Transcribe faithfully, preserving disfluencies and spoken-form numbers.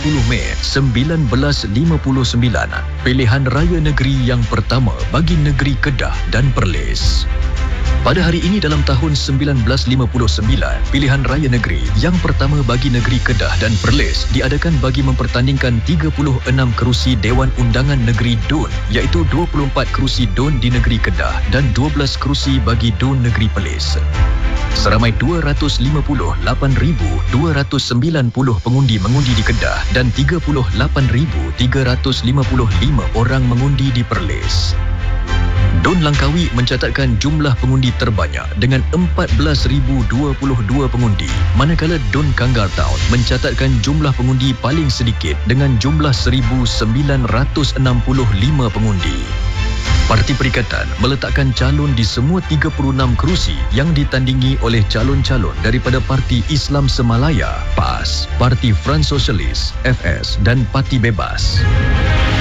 puluh Mei sembilan belas lima puluh sembilan, pilihan raya negeri yang pertama bagi negeri Kedah dan Perlis. Pada hari ini dalam tahun sembilan belas lima puluh sembilan, pilihan raya negeri yang pertama bagi negeri Kedah dan Perlis diadakan bagi mempertandingkan tiga puluh enam kerusi Dewan Undangan Negeri Dun, iaitu dua puluh empat kerusi Dun di negeri Kedah dan dua belas kerusi bagi Dun negeri Perlis. Seramai dua ratus lima puluh lapan ribu dua ratus sembilan puluh pengundi mengundi di Kedah dan tiga puluh lapan ribu tiga ratus lima puluh lima orang mengundi di Perlis. Dun Langkawi mencatatkan jumlah pengundi terbanyak dengan empat belas ribu dua puluh dua pengundi, manakala Dun Kanggar Town mencatatkan jumlah pengundi paling sedikit dengan jumlah seribu sembilan ratus enam puluh lima pengundi. Parti Perikatan meletakkan calon di semua tiga puluh enam kerusi yang ditandingi oleh calon-calon daripada Parti Islam Semalaya, P A S, Parti Front Sosialis, F S dan Parti Bebas.